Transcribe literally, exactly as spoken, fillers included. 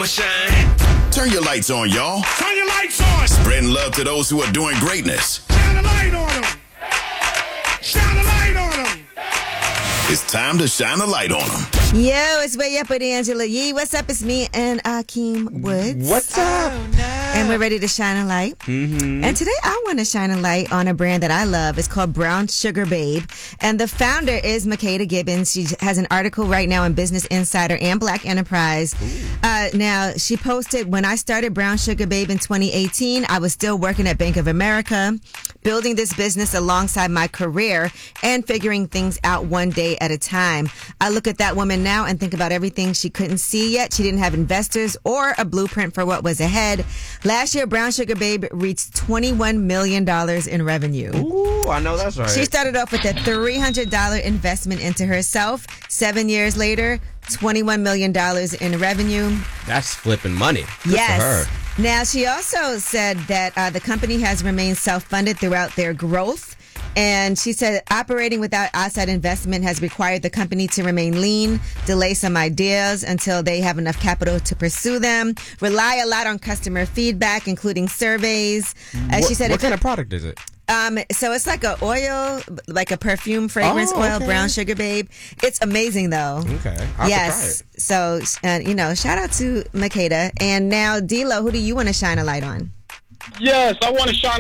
shine. Turn your lights on, y'all. Turn your lights on. Spreading love to those who are doing greatness. Shine a light on them. Shine a light on them. It's time to shine a light on them. Yo, it's Way Up with Angela Yee. What's up? It's me and Akeem Woods. What's up? Oh, no. And we're ready to shine a light. Mm-hmm. And today I want to shine a light on a brand that I love. It's called Brown Sugar Babe. And the founder is Makeda Gibbons. She has an article right now in Business Insider and Black Enterprise. Uh, now, she posted, when I started Brown Sugar Babe in twenty eighteen, I was still working at Bank of America, building this business alongside my career and figuring things out one day at a time. I look at that woman now and think about everything she couldn't see yet. She didn't have investors or a blueprint for what was ahead. Last year, Brown Sugar Babe reached twenty-one million dollars in revenue. Ooh, I know that's right. She started off with a three hundred dollars investment into herself. Seven years later, twenty-one million dollars in revenue. That's flipping money. Good Yes. for her. Now, she also said that uh, the company has remained self-funded throughout their growth. And she said operating without outside investment has required the company to remain lean, delay some ideas until they have enough capital to pursue them, rely a lot on customer feedback, including surveys. As What, she said, what if- kind of product is it? Um, so it's like a oil, like a perfume fragrance Oh, oil, okay. Brown Sugar Babe. It's amazing though. Okay. I'll yes. So, uh, you know, shout out to Makeda. And now, D-Lo, who do you want to shine a light on? Yes, I want to shine